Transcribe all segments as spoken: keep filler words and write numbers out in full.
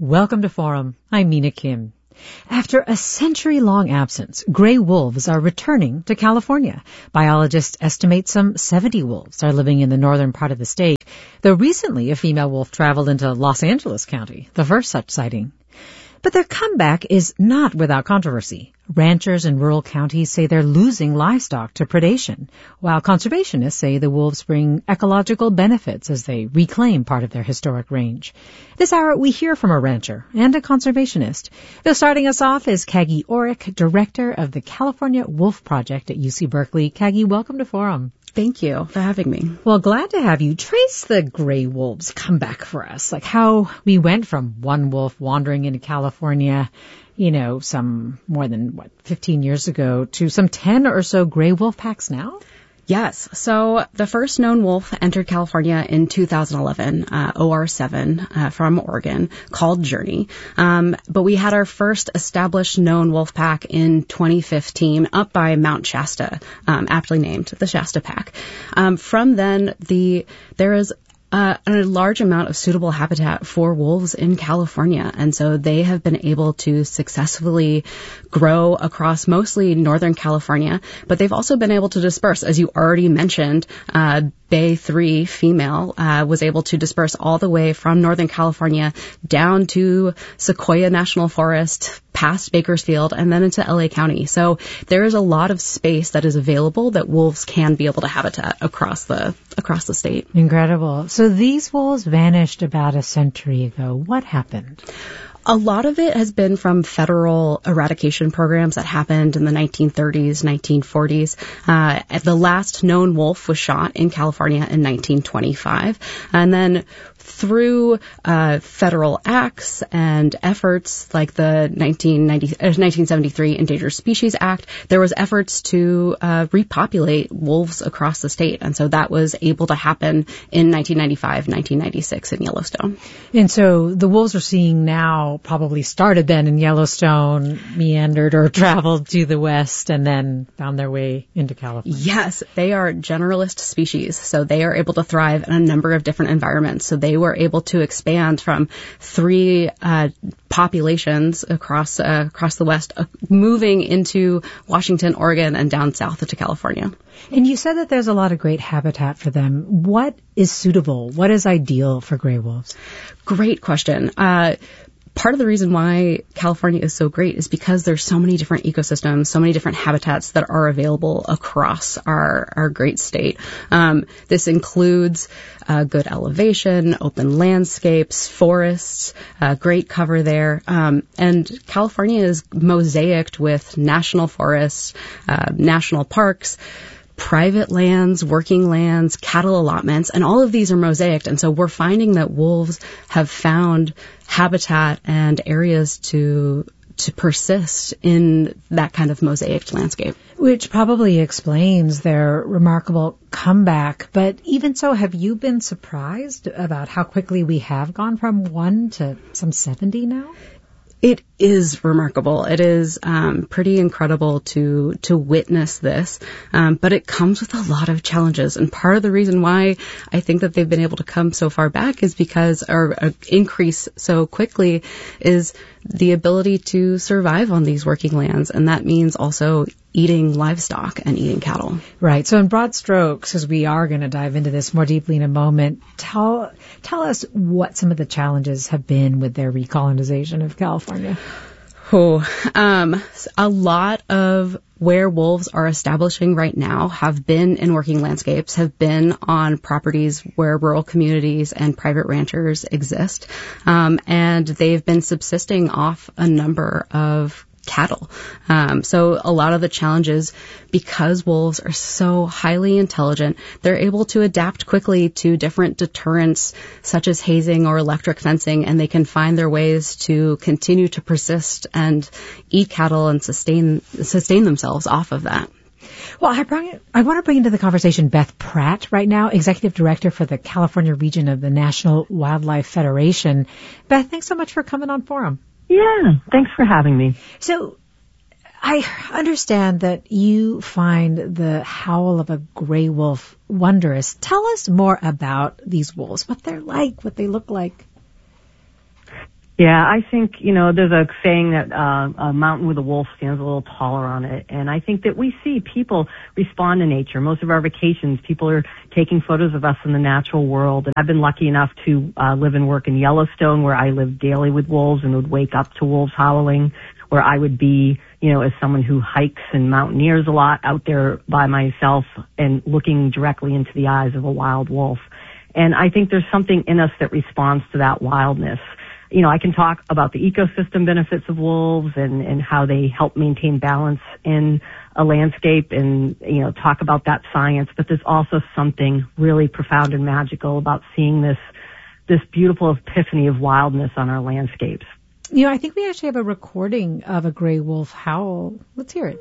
Welcome to Forum. I'm Mina Kim. After a century-long absence, gray wolves are returning to California. Biologists estimate some seventy wolves are living in the northern part of the state, though recently a female wolf traveled into Los Angeles County, the first such sighting. But their comeback is not without controversy. Ranchers in rural counties say they're losing livestock to predation, while conservationists say the wolves bring ecological benefits as they reclaim part of their historic range. This hour, we hear from a rancher and a conservationist. Though starting us off is Kagi Orrick, director of the California Wolf Project at U C Berkeley. Kagi, welcome to Forum. Thank you for having me. Well, glad to have you. Trace the gray wolves comeback for us, like how we went from one wolf wandering into California, you know, some more than, what, fifteen years ago, to some ten or so gray wolf packs now? Yes. So the first known wolf entered California in two thousand eleven, uh, O R seven uh, from Oregon, called Journey. Um, but we had our first established known wolf pack in twenty fifteen up by Mount Shasta, um, aptly named the Shasta Pack. Um, from then, the there is Uh, a large amount of suitable habitat for wolves in California. And so they have been able to successfully grow across mostly Northern California, but they've also been able to disperse. As you already mentioned, uh, Bay three female uh, was able to disperse all the way from Northern California down to Sequoia National Forest, past Bakersfield, and then into L A County. So there is a lot of space that is available that wolves can be able to habitat across the across the state. Incredible. So these wolves vanished about a century ago. What happened? A lot of it has been from federal eradication programs that happened in the nineteen thirties, nineteen forties. Uh, the last known wolf was shot in California in nineteen twenty-five. And then through uh, federal acts and efforts like the nineteen ninety, uh, nineteen seventy-three Endangered Species Act, there was efforts to uh, repopulate wolves across the state. And so that was able to happen in nineteen ninety-five, nineteen ninety-six in Yellowstone. And so the wolves we're seeing now probably started then in Yellowstone, meandered or traveled to the west, and then found their way into California. Yes, they are generalist species, so they are able to thrive in a number of different environments. So they were able to expand from three uh, populations across uh, across the west, uh, moving into Washington, Oregon, and down south to California. And you said that there's a lot of great habitat for them. What is suitable? What is ideal for gray wolves? Great question. Uh, Part of the reason why California is so great is because there's so many different ecosystems, so many different habitats that are available across our, our great state. Um, this includes uh, good elevation, open landscapes, forests, uh, great cover there. Um, and California is mosaicked with national forests, uh, national parks, private lands, working lands, cattle allotments, and all of these are mosaicked. And so we're finding that wolves have found habitat and areas to to persist in that kind of mosaicked landscape. Which probably explains their remarkable comeback. But even so, have you been surprised about how quickly we have gone from one to some seventy now? It is remarkable. It is um, pretty incredible to to witness this, um, but it comes with a lot of challenges. And part of the reason why I think that they've been able to come so far back is because, or uh, increase so quickly, is the ability to survive on these working lands, and that means also eating livestock and eating cattle. Right. So in broad strokes, as we are going to dive into this more deeply in a moment, tell tell us what some of the challenges have been with their recolonization of California. Oh, um, a lot of where wolves are establishing right now have been in working landscapes, have been on properties where rural communities and private ranchers exist, um, and they've been subsisting off a number of cattle. Um, so a lot of the challenges, because wolves are so highly intelligent, they're able to adapt quickly to different deterrents such as hazing or electric fencing, and they can find their ways to continue to persist and eat cattle and sustain sustain themselves off of that. Well, I, bring, I want to bring into the conversation Beth Pratt right now, Executive Director for the California region of the National Wildlife Federation. Beth, thanks so much for coming on Forum. Yeah, thanks for having me. So I understand that you find the howl of a gray wolf wondrous. Tell us more about these wolves, what they're like, what they look like. Yeah, I think, you know, there's a saying that uh, a mountain with a wolf stands a little taller on it. And I think that we see people respond to nature. Most of our vacations, people are taking photos of us in the natural world. And I've been lucky enough to uh, live and work in Yellowstone, where I live daily with wolves and would wake up to wolves howling, where I would be, you know, as someone who hikes and mountaineers a lot, out there by myself and looking directly into the eyes of a wild wolf. And I think there's something in us that responds to that wildness. You know, I can talk about the ecosystem benefits of wolves and, and how they help maintain balance in a landscape and, you know, talk about that science. But there's also something really profound and magical about seeing this, this beautiful epiphany of wildness on our landscapes. You know, I think we actually have a recording of a gray wolf howl. Let's hear it.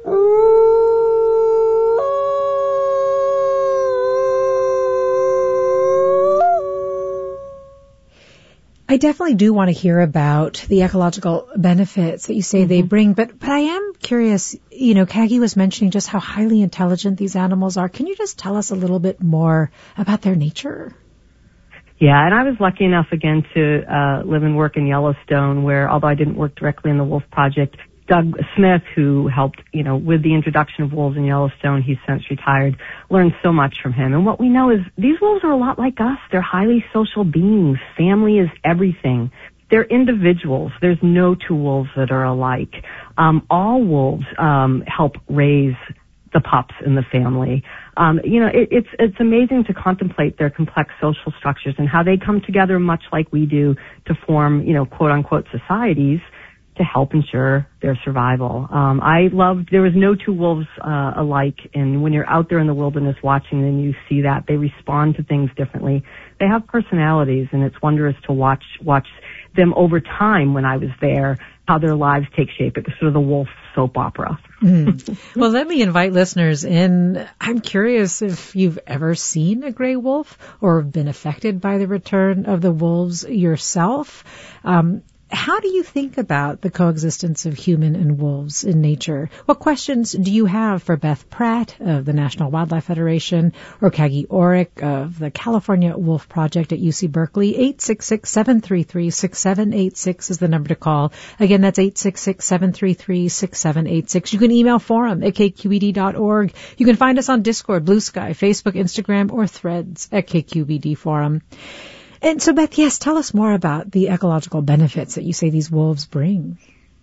I definitely do want to hear about the ecological benefits that you say mm-hmm. they bring, but but I am curious, you know, Kagi was mentioning just how highly intelligent these animals are. Can you just tell us a little bit more about their nature? Yeah, and I was lucky enough, again, to uh live and work in Yellowstone, where, although I didn't work directly in the Wolf Project, Doug Smith, who helped, you know, with the introduction of wolves in Yellowstone, he's since retired, learned so much from him. And what we know is these wolves are a lot like us. They're highly social beings. Family is everything. They're individuals. There's no two wolves that are alike. Um, all wolves um, help raise the pups in the family. Um, you know, it, it's it's amazing to contemplate their complex social structures and how they come together, much like we do, to form, you know, quote unquote societies to help ensure their survival. Um, I loved, there was no two wolves uh, alike, and when you're out there in the wilderness watching them, you see that. They respond to things differently. They have personalities, and it's wondrous to watch watch them over time when I was there, how their lives take shape. It was sort of the wolf soap opera. Mm. Well, let me invite listeners in. I'm curious if you've ever seen a gray wolf or been affected by the return of the wolves yourself. Um, How do you think about the coexistence of human and wolves in nature? What questions do you have for Beth Pratt of the National Wildlife Federation or Kagi Orrick of the California Wolf Project at U C Berkeley? eight six six, seven three three, six seven eight six is the number to call. Again, that's eight six six, seven three three, six seven eight six. You can email forum at k q e d dot org. You can find us on Discord, Blue Sky, Facebook, Instagram, or Threads at K Q B D Forum. And so, Beth, yes, tell us more about the ecological benefits that you say these wolves bring.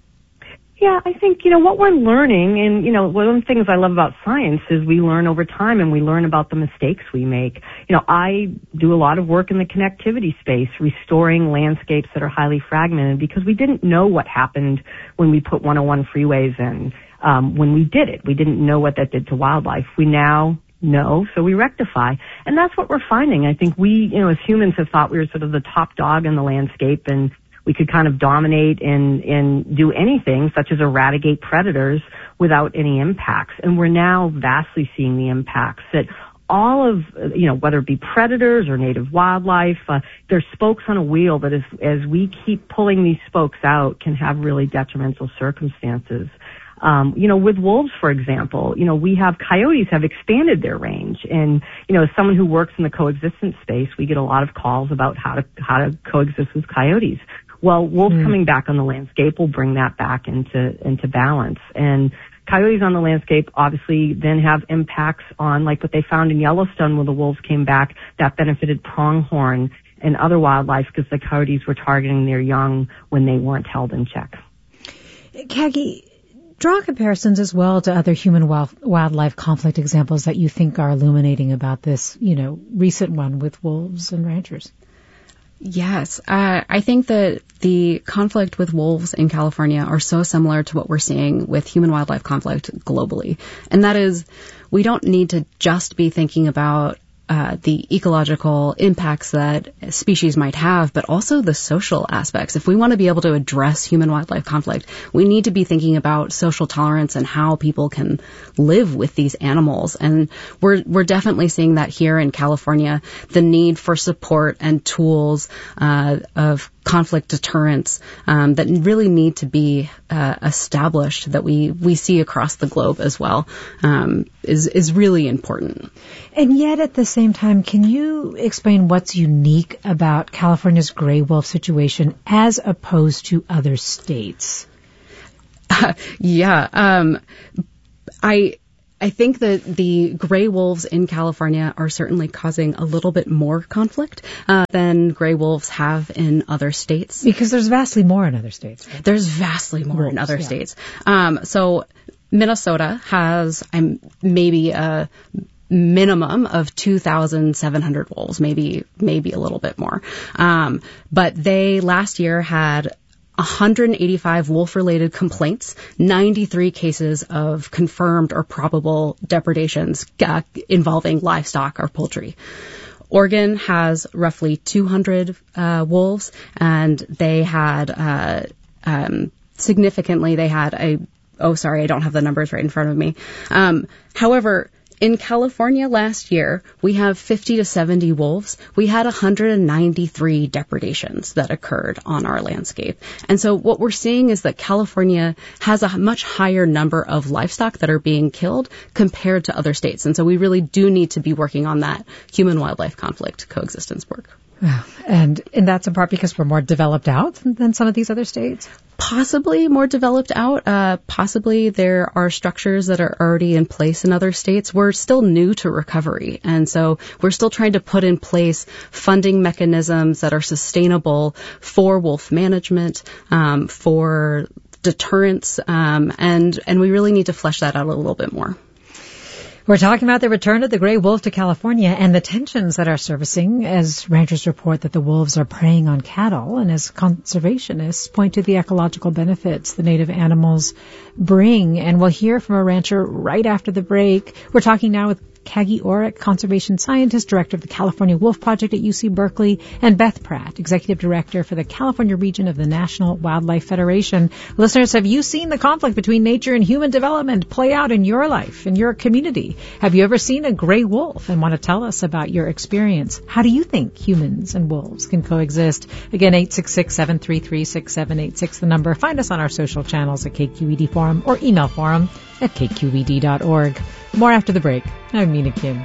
Yeah, I think, you know, what we're learning, and, you know, one of the things I love about science is we learn over time and we learn about the mistakes we make. You know, I do a lot of work in the connectivity space, restoring landscapes that are highly fragmented, because we didn't know what happened when we put one oh one freeways in. Um, when we did it, we didn't know what that did to wildlife. We now know, so we rectify. And that's what we're finding. I think we, you know, as humans have thought we were sort of the top dog in the landscape and we could kind of dominate and, and do anything, such as eradicate predators without any impacts. And we're now vastly seeing the impacts that all of, you know, whether it be predators or native wildlife, uh, they're spokes on a wheel that as, as we keep pulling these spokes out can have really detrimental circumstances. Um, you know, with wolves, for example, you know, we have coyotes have expanded their range. And, you know, as someone who works in the coexistence space, we get a lot of calls about how to, how to coexist with coyotes. Well, wolves mm. coming back on the landscape will bring that back into, into balance. And coyotes on the landscape obviously then have impacts on, like what they found in Yellowstone when the wolves came back, that benefited pronghorn and other wildlife because the coyotes were targeting their young when they weren't held in check. Kagi, draw comparisons as well to other human wildlife conflict examples that you think are illuminating about this, you know, recent one with wolves and ranchers. Yes, uh, I think that the conflict with wolves in California are so similar to what we're seeing with human-wildlife conflict globally. And that is, we don't need to just be thinking about Uh, the ecological impacts that species might have, but also the social aspects. If we want to be able to address human-wildlife conflict, we need to be thinking about social tolerance and how people can live with these animals. And we're we're definitely seeing that here in California, the need for support and tools uh, of conflict deterrence um, that really need to be uh, established, that we, we see across the globe as well, um, is is really important. And yet at the same time, can you explain what's unique about California's gray wolf situation as opposed to other states? Uh, yeah. Um, I... I think that the gray wolves in California are certainly causing a little bit more conflict uh, than gray wolves have in other states. Because there's vastly more in other states. Right? There's vastly more wolves, in other yeah. states. Um, so Minnesota has um, maybe a minimum of two thousand seven hundred wolves, maybe maybe a little bit more. Um, but they last year had one hundred eighty-five wolf-related complaints, ninety-three cases of confirmed or probable depredations uh, involving livestock or poultry. Oregon has roughly two hundred uh, wolves, and they had uh, um, significantly, they had a, oh, sorry, I don't have the numbers right in front of me. Um, however, in California last year, we have fifty to seventy wolves. We had one hundred ninety-three depredations that occurred on our landscape. And so what we're seeing is that California has a much higher number of livestock that are being killed compared to other states. And so we really do need to be working on that human-wildlife conflict coexistence work. And, and that's in part because we're more developed out than some of these other states? Possibly more developed out. Uh, possibly there are structures that are already in place in other states. We're still new to recovery. And so we're still trying to put in place funding mechanisms that are sustainable for wolf management, um, for deterrence, um, and, and we really need to flesh that out a little bit more. We're talking about the return of the gray wolf to California and the tensions that are surfacing as ranchers report that the wolves are preying on cattle and as conservationists point to the ecological benefits the native animals bring. And we'll hear from a rancher right after the break. We're talking now with Kagi Orrick, conservation scientist, director of the California Wolf Project at U C Berkeley, and Beth Pratt, executive director for the California region of the National Wildlife Federation. Listeners, have you seen the conflict between nature and human development play out in your life, in your community? Have you ever seen a gray wolf and want to tell us about your experience? How do you think humans and wolves can coexist? Again, eight six six, seven three three, six seven eight six, the number. Find us on our social channels at K Q E D Forum or email forum at K Q E D dot org. More after the break. I'm Mina Kim.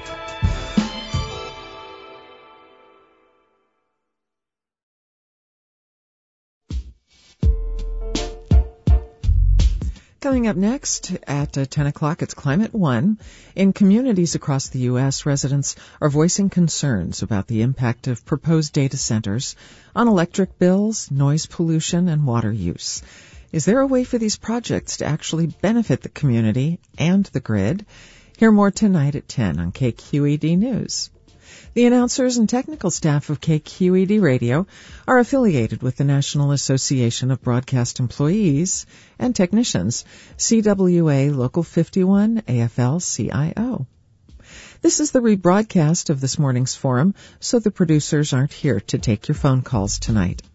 Coming up next at uh, ten o'clock, it's Climate One. In communities across the U S, residents are voicing concerns about the impact of proposed data centers on electric bills, noise pollution, and water use. Is there a way for these projects to actually benefit the community and the grid? Hear more tonight at ten on K Q E D News. The announcers and technical staff of K Q E D Radio are affiliated with the National Association of Broadcast Employees and Technicians, C W A Local fifty-one A F L C I O. This is the rebroadcast of this morning's forum, so the producers aren't here to take your phone calls tonight.